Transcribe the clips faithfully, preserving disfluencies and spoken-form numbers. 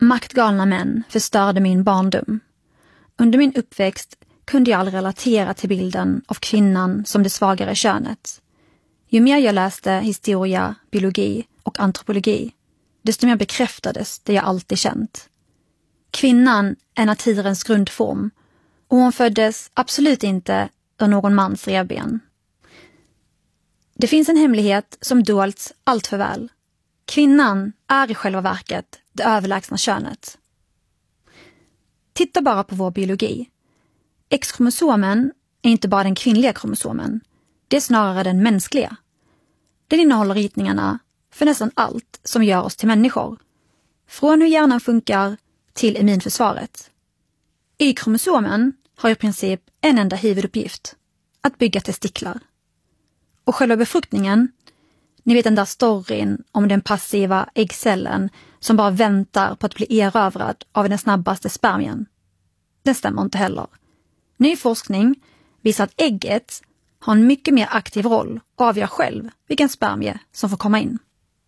Maktgalna män förstörde min barndom. Under min uppväxt kunde jag aldrig relatera till bilden av kvinnan som det svagare könet. Ju mer jag läste historia, biologi och antropologi, desto mer bekräftades det jag alltid känt. Kvinnan är naturens grundform och hon föddes absolut inte ur någon mans revben. Det finns en hemlighet som dolts allt för väl. Kvinnan är i själva verket det överlägsna könet. Titta bara på vår biologi. X-kromosomen är inte bara den kvinnliga kromosomen. Det är snarare den mänskliga. Den innehåller ritningarna för nästan allt som gör oss till människor. Från hur hjärnan funkar till immunförsvaret. Y-kromosomen har i princip en enda huvuduppgift. Att bygga testiklar. Och själva befruktningen, ni vet den där storyn om den passiva äggcellen som bara väntar på att bli erövrad av den snabbaste spermien. Den stämmer inte heller. Ny forskning visar att ägget har en mycket mer aktiv roll och avgör själv vilken spermie som får komma in.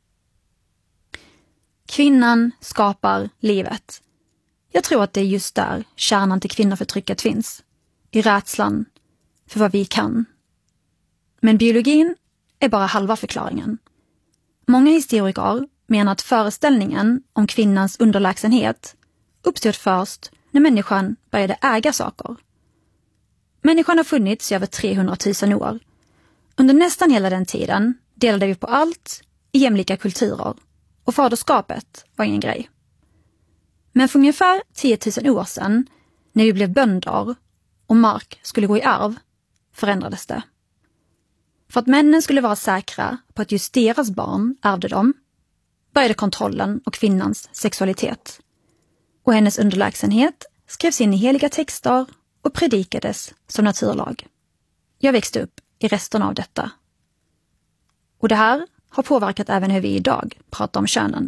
Kvinnan skapar livet. Jag tror att det är just där kärnan till kvinnoförtrycket finns. I rädslan för vad vi kan. Men biologin är bara halva förklaringen. Många historiker menar att föreställningen om kvinnans underlägsenhet uppstod först när människan började äga saker. Människan har funnits i över trehundratusen år. Under nästan hela den tiden delade vi på allt i jämlika kulturer och faderskapet var ingen grej. Men för ungefär tiotusen år sedan, när vi blev bönder och mark skulle gå i arv, förändrades det. För att männen skulle vara säkra på att just deras barn ärvde dem, började kontrollen av kvinnans sexualitet. Och hennes underlägsenhet skrevs in i heliga texter och predikades som naturlag. Jag växte upp i resten av detta. Och det här har påverkat även hur vi idag pratar om könen.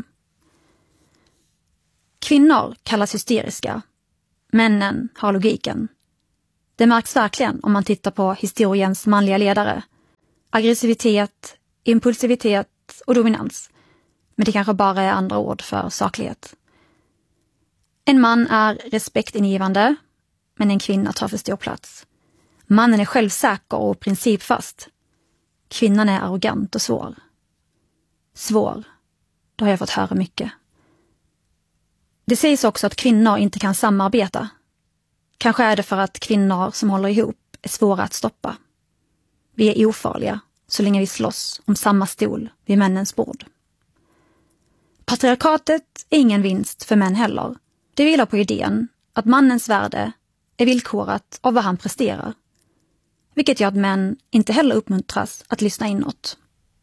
Kvinnor kallas hysteriska. Männen har logiken. Det märks verkligen om man tittar på historiens manliga ledare. Aggressivitet, impulsivitet och dominans. Men det kanske bara är andra ord för saklighet. En man är respektingivande, men en kvinna tar för stor plats. Mannen är självsäker och principfast. Kvinnan är arrogant och svår. Svår, då har jag fått höra mycket. Det sägs också att kvinnor inte kan samarbeta. Kanske är det för att kvinnor som håller ihop är svåra att stoppa. Vi är ofarliga så länge vi slåss om samma stol vid männens bord. Patriarkatet är ingen vinst för män heller. Det vilar på idén att mannens värde är villkorat av vad han presterar. Vilket gör att män inte heller uppmuntras att lyssna inåt.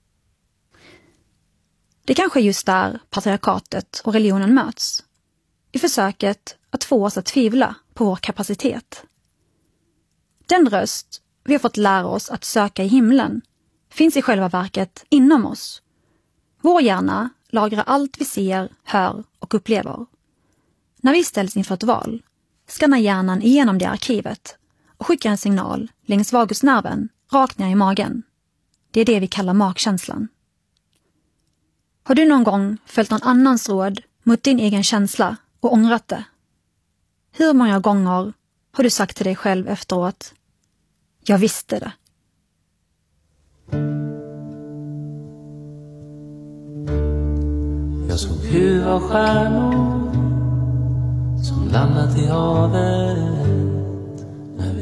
Det kanske är just där patriarkatet och religionen möts. I försöket att få oss att tvivla på vår kapacitet. Den röst vi har fått lära oss att söka i himlen finns i själva verket inom oss. Vår hjärna lagrar allt vi ser, hör och upplever. När vi ställs inför ett val skannar hjärnan igenom det arkivet och skickar en signal längs vagusnerven rakt ner i magen. Det är det vi kallar magkänslan. Har du någon gång följt någon annans råd mot din egen känsla och ångrat det? Hur många gånger har du sagt till dig själv efteråt: jag visste det. Jag såg ljuva stjärnor som landat i havet.